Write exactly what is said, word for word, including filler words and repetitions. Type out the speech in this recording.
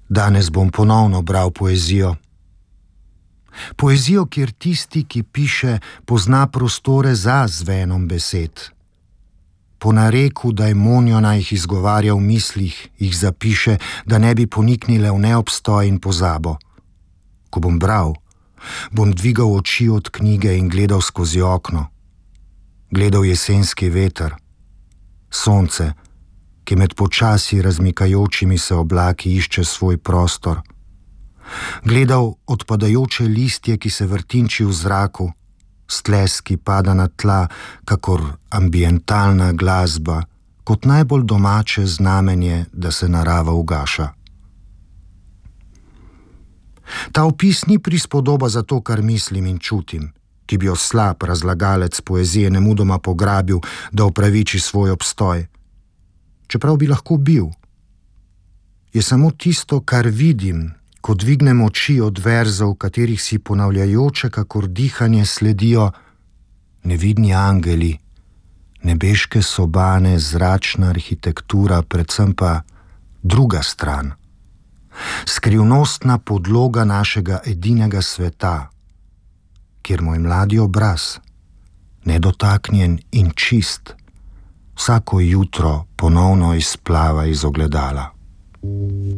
Danes bom ponovno bral poezijo. Poezijo, kjer tisti, ki piše, pozna prostore za zvenom besed. Po nareku, da Emonijo naj jih izgovarja v mislih, jih zapiše, da ne bi poniknile v neobstoj in pozabo. Ko bom bral, bom dvigal oči od knjige in gledal skozi okno. Gledal jesenski veter, sonce, ki med počasi razmikajočimi se oblaki išče svoj prostor. Gledal odpadajoče listje, ki se vrtinči v zraku, stles, ki pada na tla, kakor ambientalna glasba, kot najbolj domače znamenje, da se narava ugaša. Ta opis ni prispodoba za to, kar mislim in čutim, ki bi jo slab razlagalec poezije nemudoma pograbil, da opraviči svoj obstoj. Čeprav bi lahko bil. Je samo tisto, kar vidim, ko dvignem oči od verzov, v katerih si ponavljajoče, kakor dihanje sledijo nevidni angeli, nebeške sobane, zračna arhitektura, predvsem pa druga stran. Skrivnostna podloga našega edinega sveta, kjer moj mladi obraz, nedotaknjen in čist, vsako jutro ponovno izplava iz ogledala.